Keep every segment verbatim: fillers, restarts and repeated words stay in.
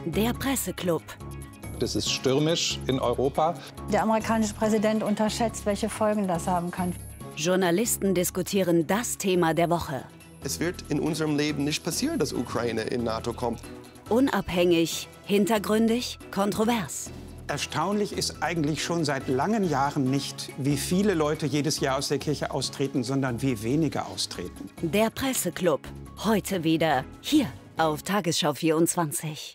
Der Presseclub. Das ist stürmisch in Europa. Der amerikanische Präsident unterschätzt, welche Folgen das haben kann. Journalisten diskutieren das Thema der Woche. Es wird in unserem Leben nicht passieren, dass Ukraine in NATO kommt. Unabhängig, hintergründig, kontrovers. Erstaunlich ist eigentlich schon seit langen Jahren nicht, wie viele Leute jedes Jahr aus der Kirche austreten, sondern wie wenige austreten. Der Presseclub. Heute wieder hier auf Tagesschau vierundzwanzig.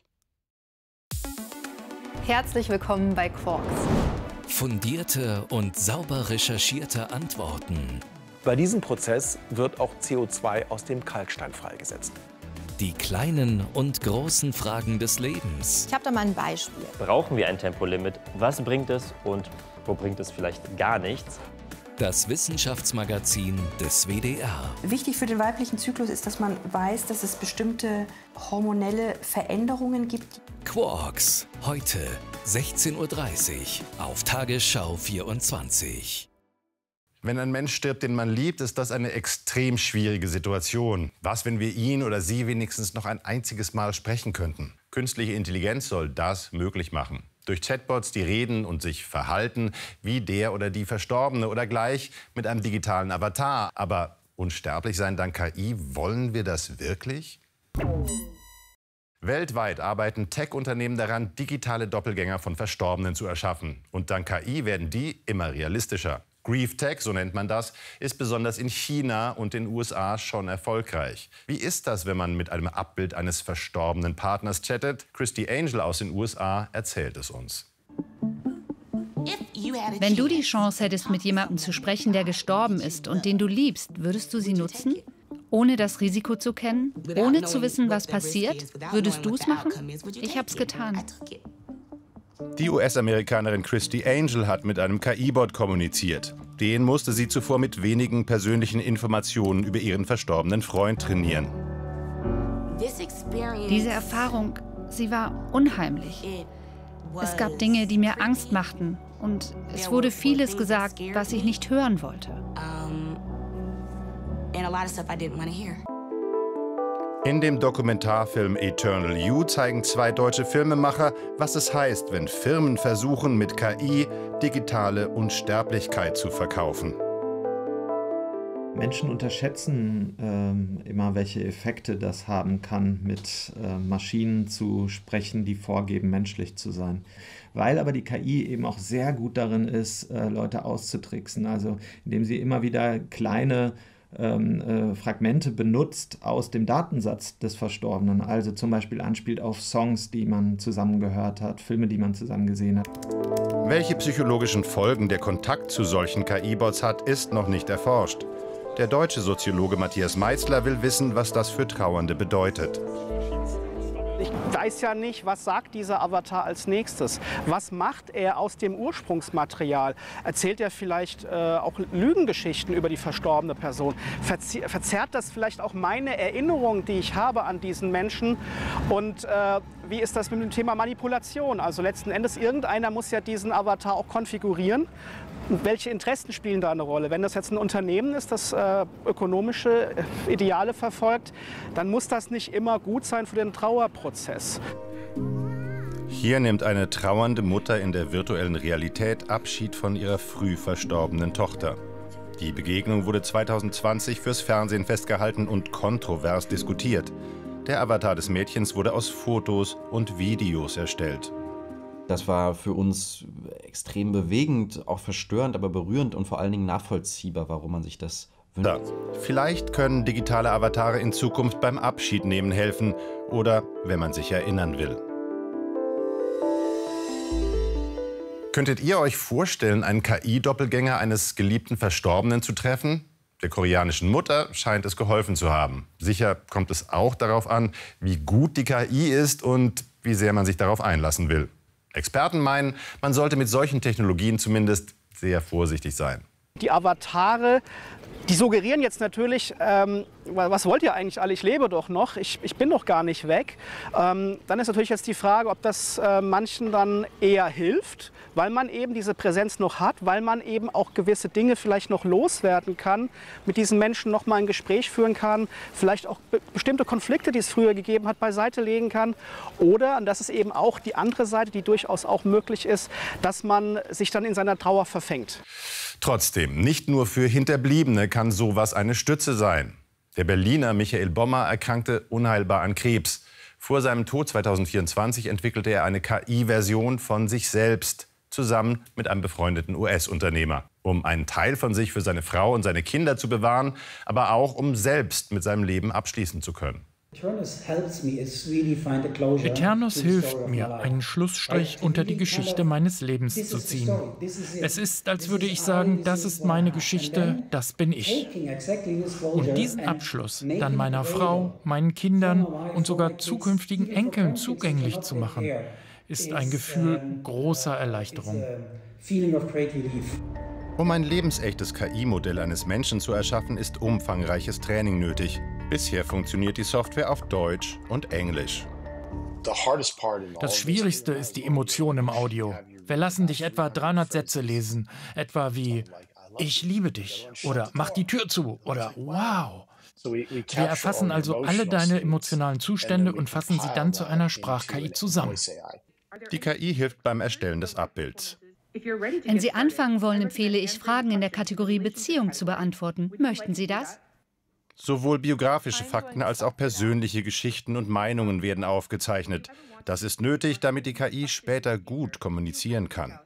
Herzlich willkommen bei Quarks. Fundierte und sauber recherchierte Antworten. Bei diesem Prozess wird auch C O zwei aus dem Kalkstein freigesetzt. Die kleinen und großen Fragen des Lebens. Ich habe da mal ein Beispiel. Brauchen wir ein Tempolimit? Was bringt es und wo bringt es vielleicht gar nichts? Das Wissenschaftsmagazin des W D R. Wichtig für den weiblichen Zyklus ist, dass man weiß, dass es bestimmte hormonelle Veränderungen gibt. Quarks, heute sechzehn Uhr dreißig auf Tagesschau vierundzwanzig. Wenn ein Mensch stirbt, den man liebt, ist das eine extrem schwierige Situation. Was, wenn wir ihn oder sie wenigstens noch ein einziges Mal sprechen könnten? Künstliche Intelligenz soll das möglich machen. Durch Chatbots, die reden und sich verhalten wie der oder die Verstorbene oder gleich mit einem digitalen Avatar. Aber unsterblich sein dank K I, wollen wir das wirklich? Weltweit arbeiten Tech-Unternehmen daran, digitale Doppelgänger von Verstorbenen zu erschaffen. Und dank K I werden die immer realistischer. Grief Tech, so nennt man das, ist besonders in China und den U S A schon erfolgreich. Wie ist das, wenn man mit einem Abbild eines verstorbenen Partners chattet? Christy Angel aus den U S A erzählt es uns. Wenn du die Chance hättest, mit jemandem zu sprechen, der gestorben ist und den du liebst, würdest du sie nutzen? Ohne das Risiko zu kennen? Ohne zu wissen, was passiert? Würdest du es machen? Ich habe es getan. Die U S-Amerikanerin Christy Angel hat mit einem K I-Bot kommuniziert. Den musste sie zuvor mit wenigen persönlichen Informationen über ihren verstorbenen Freund trainieren. Diese Erfahrung, sie war unheimlich. Es gab Dinge, die mir Angst machten. Und es wurde vieles gesagt, was ich nicht hören wollte. In dem Dokumentarfilm Eternal You zeigen zwei deutsche Filmemacher, was es heißt, wenn Firmen versuchen, mit K I digitale Unsterblichkeit zu verkaufen. Menschen unterschätzen ähm, immer, welche Effekte das haben kann, mit äh, Maschinen zu sprechen, die vorgeben, menschlich zu sein. Weil aber die K I eben auch sehr gut darin ist, äh, Leute auszutricksen. Also indem sie immer wieder kleine Ähm, äh, Fragmente benutzt aus dem Datensatz des Verstorbenen, also zum Beispiel anspielt auf Songs, die man zusammen gehört hat, Filme, die man zusammen gesehen hat. Welche psychologischen Folgen der Kontakt zu solchen K I-Bots hat, ist noch nicht erforscht. Der deutsche Soziologe Matthias Meißler will wissen, was das für Trauernde bedeutet. Ich weiß ja nicht, was sagt dieser Avatar als nächstes? Was macht er aus dem Ursprungsmaterial? Erzählt er vielleicht äh, auch Lügengeschichten über die verstorbene Person? Verzie- verzerrt das vielleicht auch meine Erinnerung, die ich habe an diesen Menschen? Und äh, wie ist das mit dem Thema Manipulation? Also letzten Endes, irgendeiner muss ja diesen Avatar auch konfigurieren. Und welche Interessen spielen da eine Rolle? Wenn das jetzt ein Unternehmen ist, das äh, ökonomische Ideale verfolgt, dann muss das nicht immer gut sein für den Trauerprozess. Hier nimmt eine trauernde Mutter in der virtuellen Realität Abschied von ihrer früh verstorbenen Tochter. Die Begegnung wurde zweitausendzwanzig fürs Fernsehen festgehalten und kontrovers diskutiert. Der Avatar des Mädchens wurde aus Fotos und Videos erstellt. Das war für uns extrem bewegend, auch verstörend, aber berührend und vor allen Dingen nachvollziehbar, warum man sich das wünscht. Da. Vielleicht können digitale Avatare in Zukunft beim Abschiednehmen helfen oder wenn man sich erinnern will. Könntet ihr euch vorstellen, einen K I-Doppelgänger eines geliebten Verstorbenen zu treffen? Der koreanischen Mutter scheint es geholfen zu haben. Sicher kommt es auch darauf an, wie gut die K I ist und wie sehr man sich darauf einlassen will. Experten meinen, man sollte mit solchen Technologien zumindest sehr vorsichtig sein. Die Avatare, die suggerieren jetzt natürlich, ähm, was wollt ihr eigentlich alle? Ich lebe doch noch, ich, ich bin doch gar nicht weg. Ähm, dann ist natürlich jetzt die Frage, ob das äh, manchen dann eher hilft, weil man eben diese Präsenz noch hat, weil man eben auch gewisse Dinge vielleicht noch loswerden kann, mit diesen Menschen noch mal ein Gespräch führen kann, vielleicht auch be bestimmte Konflikte, die es früher gegeben hat, beiseite legen kann. Oder, und das ist eben auch die andere Seite, die durchaus auch möglich ist, dass man sich dann in seiner Trauer verfängt. Trotzdem, nicht nur für Hinterbliebene kann sowas eine Stütze sein. Der Berliner Michael Bommer erkrankte unheilbar an Krebs. Vor seinem Tod zweitausendvierundzwanzig entwickelte er eine K I-Version von sich selbst, zusammen mit einem befreundeten U S-Unternehmer, um einen Teil von sich für seine Frau und seine Kinder zu bewahren, aber auch um selbst mit seinem Leben abschließen zu können. Eternus hilft mir, einen Schlussstrich unter die Geschichte meines Lebens zu ziehen. Es ist, als würde ich sagen, das ist meine Geschichte, das bin ich. Und diesen Abschluss dann meiner Frau, meinen Kindern und sogar zukünftigen Enkeln zugänglich zu machen, ist ein Gefühl großer Erleichterung. Um ein lebensechtes K I-Modell eines Menschen zu erschaffen, ist umfangreiches Training nötig. Bisher funktioniert die Software auf Deutsch und Englisch. Das Schwierigste ist die Emotion im Audio. Wir lassen dich etwa dreihundert Sätze lesen, etwa wie „Ich liebe dich" oder „Mach die Tür zu" oder „Wow". Wir erfassen also alle deine emotionalen Zustände und fassen sie dann zu einer Sprach-K I zusammen. Die K I hilft beim Erstellen des Abbilds. Wenn Sie anfangen wollen, empfehle ich, Fragen in der Kategorie Beziehung zu beantworten. Möchten Sie das? Sowohl biografische Fakten als auch persönliche Geschichten und Meinungen werden aufgezeichnet. Das ist nötig, damit die K I später gut kommunizieren kann.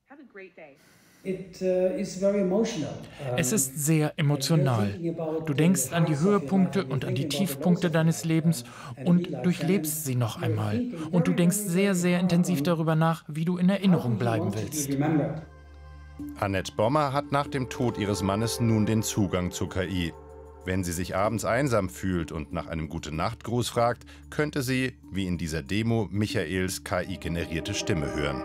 Es ist sehr emotional. Du denkst an die Höhepunkte und an die Tiefpunkte deines Lebens und durchlebst sie noch einmal. Und du denkst sehr, sehr intensiv darüber nach, wie du in Erinnerung bleiben willst. Annette Bommer hat nach dem Tod ihres Mannes nun den Zugang zur K I. Wenn sie sich abends einsam fühlt und nach einem Gute-Nacht-Gruß fragt, könnte sie, wie in dieser Demo, Michaels K I-generierte Stimme hören.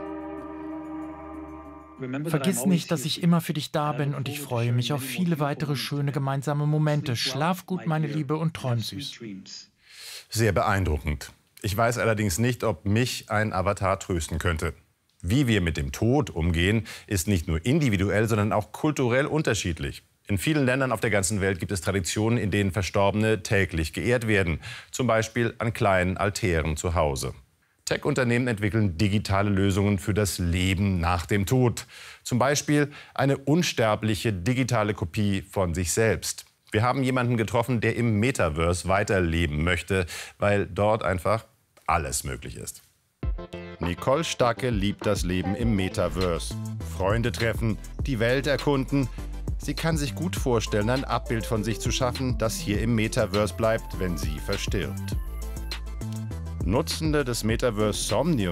Vergiss nicht, dass ich immer für dich da bin und ich freue mich auf viele weitere schöne gemeinsame Momente. Schlaf gut, meine Liebe, und träum süß. Sehr beeindruckend. Ich weiß allerdings nicht, ob mich ein Avatar trösten könnte. Wie wir mit dem Tod umgehen, ist nicht nur individuell, sondern auch kulturell unterschiedlich. In vielen Ländern auf der ganzen Welt gibt es Traditionen, in denen Verstorbene täglich geehrt werden. Zum Beispiel an kleinen Altären zu Hause. Tech-Unternehmen entwickeln digitale Lösungen für das Leben nach dem Tod. Zum Beispiel eine unsterbliche digitale Kopie von sich selbst. Wir haben jemanden getroffen, der im Metaverse weiterleben möchte, weil dort einfach alles möglich ist. Nicole Stacke liebt das Leben im Metaverse. Freunde treffen, die Welt erkunden. Sie kann sich gut vorstellen, ein Abbild von sich zu schaffen, das hier im Metaverse bleibt, wenn sie verstirbt. Nutzende des Metaverse Somnium